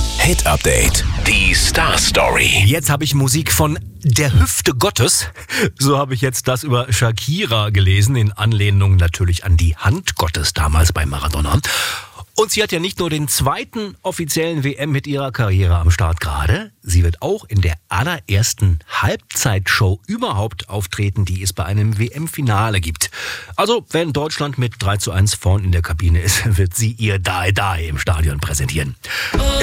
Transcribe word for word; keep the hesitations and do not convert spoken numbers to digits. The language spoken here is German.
Hit Update. Die Star Story. Jetzt habe ich Musik von der Hüfte Gottes. So habe ich jetzt das über Shakira gelesen, in Anlehnung natürlich an die Hand Gottes damals bei Maradona. Und sie hat ja nicht nur den zweiten offiziellen W M mit ihrer Karriere am Start gerade, sie wird auch in der allerersten Halbzeitshow überhaupt auftreten, die es bei einem W M-Finale gibt. Also, wenn Deutschland mit drei zu eins vorn in der Kabine ist, wird sie ihr Dae Dae im Stadion präsentieren.